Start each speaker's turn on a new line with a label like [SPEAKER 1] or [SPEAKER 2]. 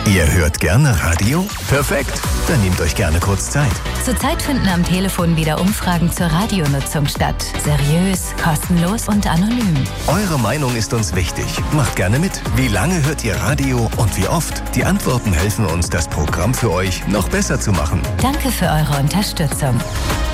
[SPEAKER 1] Ihr hört gerne Radio? Perfekt, dann nehmt euch gerne kurz Zeit.
[SPEAKER 2] Zurzeit finden am Telefon wieder Umfragen zur Radionutzung statt. Seriös, kostenlos und anonym.
[SPEAKER 1] Eure Meinung ist uns wichtig. Macht gerne mit. Wie lange hört ihr Radio und wie oft? Die Antworten helfen uns, das Programm für euch noch besser zu machen.
[SPEAKER 2] Danke für eure Unterstützung.